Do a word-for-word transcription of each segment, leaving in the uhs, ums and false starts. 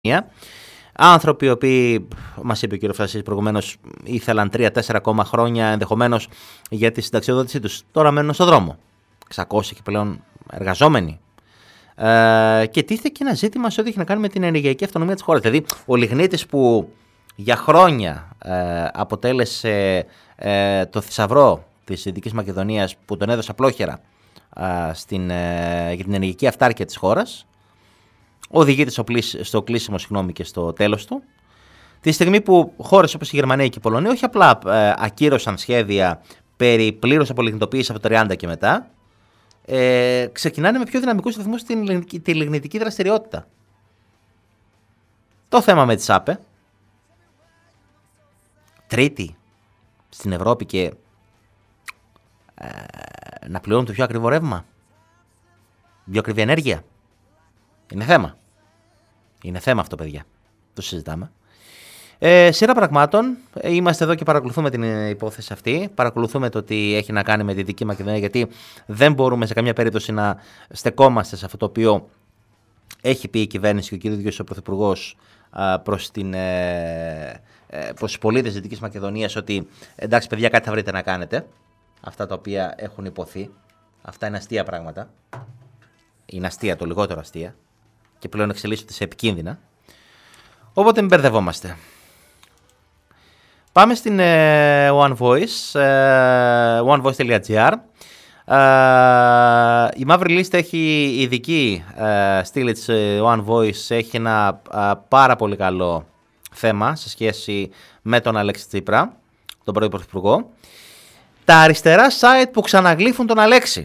Άνθρωποι οι οποίοι, μας είπε ο κ. Φρασής προηγουμένως, ήθελαν τρία τέσσερα ακόμα χρόνια ενδεχομένως για τη συνταξιοδότησή τους. Τώρα μένουν στον δρόμο. εξακόσιοι και πλέον εργαζόμενοι. Ε, και τίθεται και ένα ζήτημα σε ό,τι έχει να κάνει με την ενεργειακή αυτονομία της χώρας. Δηλαδή, ο λιγνίτης που για χρόνια ε, αποτέλεσε ε, το θησαυρό της Δυτικής Μακεδονίας, που τον έδωσε απλόχερα ε, στην, ε, για την ενεργειακή αυτάρκεια της χώρας, οδηγείται στο, στο κλείσιμο συγγνώμη, και στο τέλος του. Τη στιγμή που χώρες όπως η Γερμανία και η Πολωνία όχι απλά ε, ακύρωσαν σχέδια περί πλήρους απολιγνητοποίησης από το τριάντα και μετά, ε, ξεκινάνε με πιο δυναμικούς ρυθμούς τη, τη λιγνητική δραστηριότητα. Το θέμα με τη ΣΑΠΕ, τρίτη στην Ευρώπη, και ε, να πληρώνουν το πιο ακριβό ρεύμα, πιο ακριβή ενέργεια. Είναι θέμα. Είναι θέμα αυτό, παιδιά. Το συζητάμε. Ε, σειρά πραγμάτων. Είμαστε εδώ και παρακολουθούμε την υπόθεση αυτή. Παρακολουθούμε το τι έχει να κάνει με τη Δυτική Μακεδονία, γιατί δεν μπορούμε σε καμία περίπτωση να στεκόμαστε σε αυτό το οποίο έχει πει η κυβέρνηση και ο κ. ο Πρωθυπουργός προς, την, προς τους πολίτες της Δυτικής Μακεδονίας, ότι εντάξει, παιδιά, κάτι θα βρείτε να κάνετε. Αυτά τα οποία έχουν υποθεί. Αυτά είναι αστεία πράγματα. Είναι αστεία, το λιγότερο αστεία. Και πλέον εξελίσσονται σε επικίνδυνα. Οπότε μην μπερδευόμαστε. Πάμε στην ε, One Voice, ε, one voice dot gr. Ε, η μαύρη λίστα έχει ειδική ε, στήλη της One Voice, έχει ένα ε, πάρα πολύ καλό θέμα σε σχέση με τον Αλέξη Τσίπρα, τον πρώην Πρωθυπουργό. Τα αριστερά site που ξαναγλύφουν τον Αλέξη.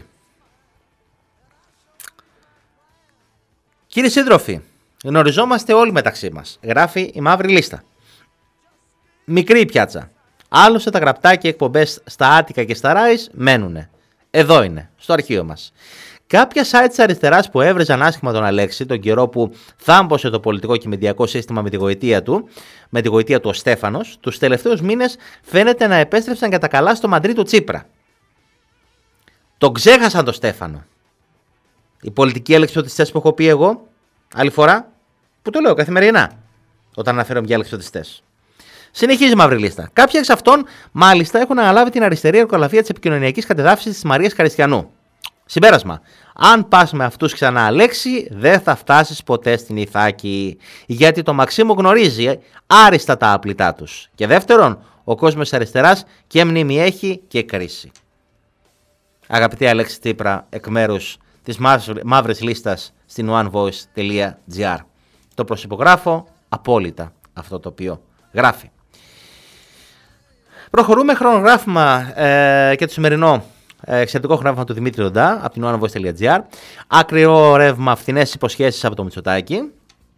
Κύριοι σύντροφοι, γνωριζόμαστε όλοι μεταξύ μας. Γράφει η μαύρη λίστα. Μικρή η πιάτσα. Άλλωστε τα γραπτά και εκπομπές στα Άττικα και στα Ράις μένουνε. Εδώ είναι, στο αρχείο μας. Κάποια site της αριστεράς που έβριζαν άσχημα τον Αλέξη τον καιρό που θάμπωσε το πολιτικό και μηντιακό σύστημα με τη γοητεία του, με τη γοητεία του ο Στέφανος, τους τελευταίους μήνες φαίνεται να επέστρεψαν κατά καλά στο μαντρί του Τσίπρα. Τον ξέχασαν τον Στέφανο. Η πολιτική αλεξιπτωτιστές που έχω πει εγώ, άλλη φορά, που το λέω καθημερινά, όταν αναφέρομαι για αλεξιπτωτιστές. Συνεχίζει η μαύρη λίστα. Κάποιοι εξ αυτών, μάλιστα, έχουν αναλάβει την αριστερή αρκολαφία της επικοινωνιακής κατεδάφισης της Μαρίας Χαριστιανού. Συμπέρασμα. Αν πας με αυτούς ξανά, Αλέξη, δεν θα φτάσεις ποτέ στην Ιθάκη. Γιατί το Μαξίμου γνωρίζει άριστα τα άπλητά τους. Και δεύτερον, ο κόσμος αριστεράς και μνήμη έχει και κρίση. Αγαπητή Αλέξη Τσίπρα, εκ μέρους της μαύρης λίστας στην one voice dot gr. Το προσυπογράφω απόλυτα αυτό το οποίο γράφει. Προχωρούμε χρονογράφημα ε, και το σημερινό ε, εξαιρετικό χρονογράφημα του Δημήτρη Δοντά από την one voice dot gr. Άκριο ρεύμα, φθηνές υποσχέσεις από το Μητσοτάκη.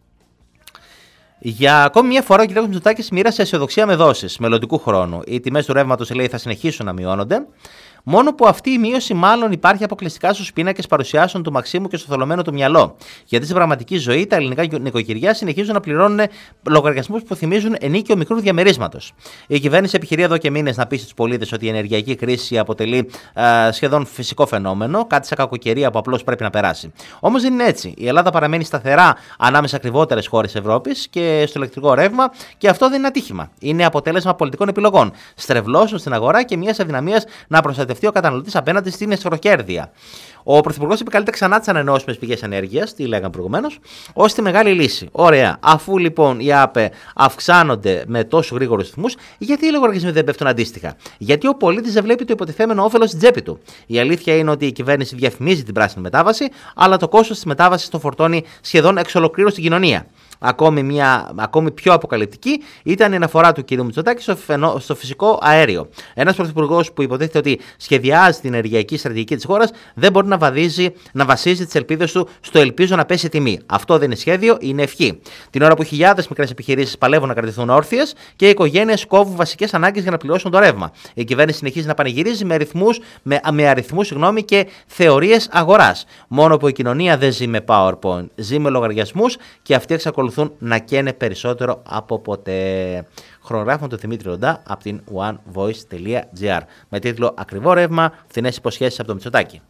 Για ακόμη μια φορά ο κ. Μητσοτάκης μοίρασε αισιοδοξία με δόσεις μελλοντικού χρόνου. Οι τιμές του ρεύματος, λέει, θα συνεχίσουν να μειώνονται. Μόνο που αυτή η μείωση μάλλον υπάρχει αποκλειστικά στους πίνακες παρουσιάσεων του Μαξίμου και στο θολωμένο του μυαλό. Γιατί στην πραγματική ζωή τα ελληνικά νοικοκυριά συνεχίζουν να πληρώνουν λογαριασμούς που θυμίζουν ενίκιο μικρού διαμερίσματος. Η κυβέρνηση επιχειρεί εδώ και μήνες να πείσει τους πολίτες ότι η ενεργειακή κρίση αποτελεί ε, σχεδόν φυσικό φαινόμενο, κάτι σαν κακοκαιρία που απλώς πρέπει να περάσει. Όμως δεν είναι έτσι. Η Ελλάδα παραμένει σταθερά ανάμεσα σε ακριβότερες χώρες Ευρώπης και στο ηλεκτρικό ρεύμα, και αυτό δεν είναι ατύχημα. Είναι αποτέλεσμα πολιτικών επιλογών, στρεβλώσεων στην αγορά και μια αδυναμία να προστατευτεί ο καταναλωτής απέναντι στην εσχροκέρδεια. Ο Πρωθυπουργός επικαλείται ξανά τις ανανεώσιμες πηγές ενέργειας, τι λέγαμε προηγουμένως, ως τη μεγάλη λύση. Ωραία. Αφού λοιπόν οι ΑΠΕ αυξάνονται με τόσο γρήγορους ρυθμούς, γιατί οι λογαριασμοί δεν πέφτουν αντίστοιχα? Γιατί ο πολίτης δεν βλέπει το υποτιθέμενο όφελος στην τσέπη του. Η αλήθεια είναι ότι η κυβέρνηση διαφημίζει την πράσινη μετάβαση, αλλά το κόστος της μετάβασης το φορτώνει σχεδόν εξ ολοκλήρου στην κοινωνία. Ακόμη, μια, ακόμη πιο αποκαλυπτική ήταν η αναφορά του κ. Μητσοτάκη στο, φαινο, στο φυσικό αέριο. Ένας πρωθυπουργός που υποτίθεται ότι σχεδιάζει την ενεργειακή στρατηγική της χώρας δεν μπορεί να, βαδίζει, να βασίζει τις ελπίδες του στο ελπίζω να πέσει η τιμή. Αυτό δεν είναι σχέδιο, είναι ευχή. Την ώρα που χιλιάδες μικρές επιχειρήσεις παλεύουν να κρατηθούν όρθιες και οι οικογένειες κόβουν βασικές ανάγκες για να πληρώσουν το ρεύμα. Η κυβέρνηση συνεχίζει να πανηγυρίζει με, αριθμούς, με, με αριθμούς συγγνώμη, και θεωρίες αγοράς. Μόνο που η κοινωνία δεν ζει με PowerPoint, ζει με λογαριασμούς και αυτοί εξακολουθούν να καίνε περισσότερο από ποτέ. Χρονογράφημα του Δημήτρη Δοντά από την one voice dot gr με τίτλο «Ακριβό ρεύμα, φθηνές υποσχέσεις από το Μητσοτάκη».